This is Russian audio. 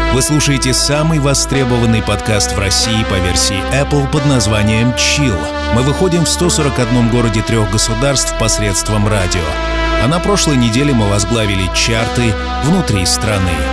Вы слушаете самый востребованный подкаст в России по версии Apple под названием Chill. Мы выходим в 141 городе 3 государств посредством радио. А на прошлой неделе мы возглавили чарты внутри страны.